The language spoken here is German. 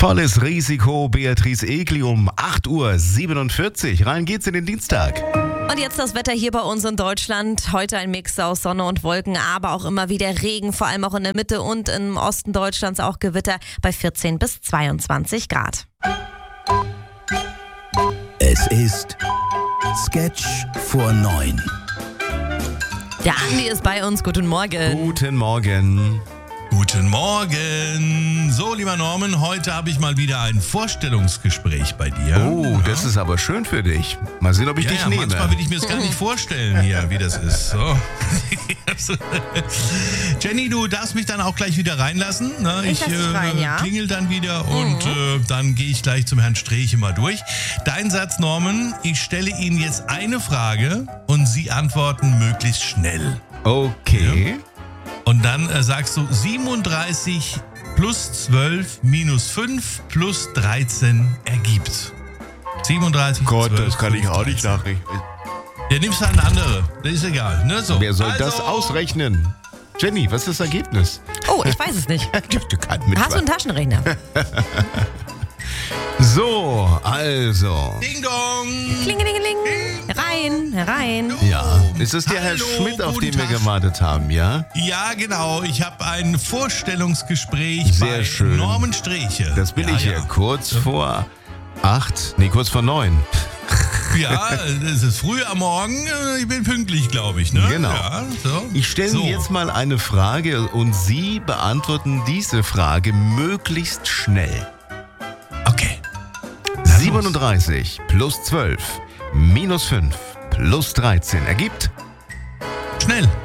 Volles Risiko, Beatrice Egli um 8:47 Uhr. Rein geht's in den Dienstag. Und jetzt das Wetter hier bei uns in Deutschland. Heute ein Mix aus Sonne und Wolken, aber auch immer wieder Regen, vor allem auch in der Mitte und im Osten Deutschlands auch Gewitter bei 14 bis 22 Grad. Es ist Sketch vor 9. Der Andi ist bei uns. Guten Morgen. Guten Morgen. Guten Morgen. So, lieber Norman, heute habe ich mal wieder ein Vorstellungsgespräch bei dir. Oh, das ist aber schön für dich. Mal sehen, ob ich dich nehme. Manchmal will ich mir das gar nicht vorstellen hier, wie das ist. So. Jenny, du darfst mich dann auch gleich wieder reinlassen. Ne? Ich lass dich rein, ja. Klingel dann wieder und dann gehe ich gleich zum Herrn Streeche mal durch. Dein Satz, Norman, ich stelle Ihnen jetzt eine Frage und Sie antworten möglichst schnell. Okay. Ja? Und dann sagst du 37 plus 12 minus 5 plus 13 ergibt. 37 Gott, 12, das kann ich auch nicht 13. nachrechnen. Ja, nimmst du eine andere. Das ist egal. Ne? So. Wer soll das ausrechnen? Jenny, was ist das Ergebnis? Oh, ich weiß es nicht. Du kannst mit Hast du einen Taschenrechner? So, also. Ding dong! Klingelingeling. Herein. Ja, ist es der Herr Hallo, Schmidt, auf guten den wir Tag. gewartet haben, ja? Ja, genau. Ich habe ein Vorstellungsgespräch Sehr bei schön. Norman Streeche. Das bin ja, ich hier, kurz vor 9. Ja, es ist früh am Morgen. Ich bin pünktlich, glaube ich. Ne? Genau. Ja, so. Ich stelle Ihnen jetzt mal eine Frage und Sie beantworten diese Frage möglichst schnell. Okay. 37 plus 12 minus 5 plus 13 ergibt? Schnell.